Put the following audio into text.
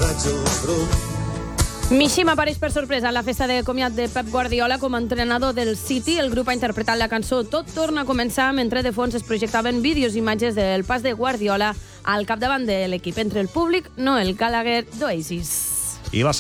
Mishima apareix per sorpresa en la festa de comiat de Pep Guardiola com a entrenador del City. El grup ha interpretat la cançó Tot torna a començar, mentre de fons es projectaven vídeos i imatges del pas de Guardiola al capdavant de l'equip. Entre el públic, Noel Gallagher d'Oasis. I la